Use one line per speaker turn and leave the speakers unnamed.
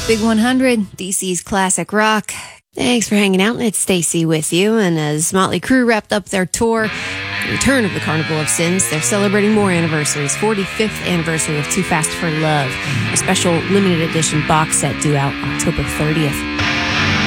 Big 100, DC's classic rock. Thanks for hanging out. It's Stacy with you. And as Motley Crue wrapped up their tour, the return of the Carnival of Sins, they're celebrating more anniversaries. 45th anniversary of Too Fast for Love. A special limited edition box set due out October 30th.